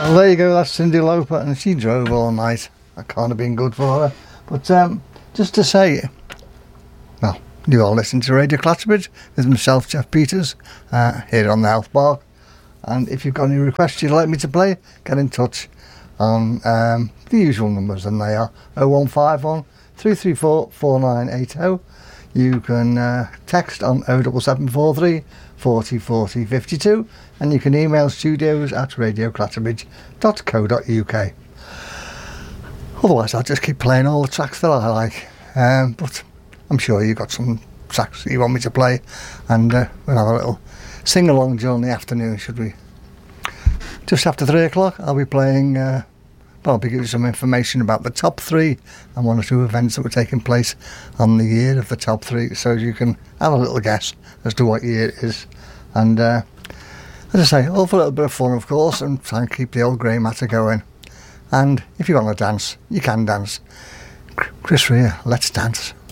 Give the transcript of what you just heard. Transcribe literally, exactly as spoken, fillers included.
Well, there you go, that's Cyndi Lauper, and she drove all night. That can't have been good for her. But um, just to say, well, you all listen to Radio Clatterbridge with myself, Jeff Peters, uh, here on the Health Bar. And if you've got any requests you'd like me to play, get in touch on um, the usual numbers, and they are oh one five one, three three four, four nine eight oh. You can uh, text on oh seven seven four three, four oh four oh five two, and you can email studios at radio clatterbridge dot co dot uk. Otherwise, I'll just keep playing all the tracks that I like. Um, but I'm sure you've got some tracks that you want me to play, and uh, we'll have a little sing-along during the afternoon, should we? Just after three o'clock, I'll be playing... Uh, Well, I'll be giving you some information about the top three and one or two events that were taking place on the year of the top three, so you can have a little guess as to what year it is. And uh, as I say, all for a little bit of fun, of course, and try and keep the old grey matter going. And if you want to dance, you can dance. Chris Rea, let's dance.